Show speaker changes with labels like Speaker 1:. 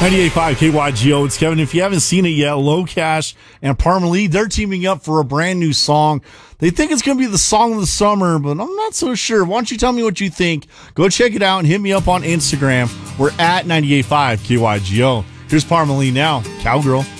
Speaker 1: 98.5 KYGO. It's Kevin. If you haven't seen it yet, Low Cash and Parmalee, they're teaming up for a brand new song. They think it's going to be the song of the summer, but I'm not so sure. Why don't you tell me what you think? Go check it out and hit me up on Instagram. We're at 98.5 KYGO. Here's Parmalee now, Cowgirl.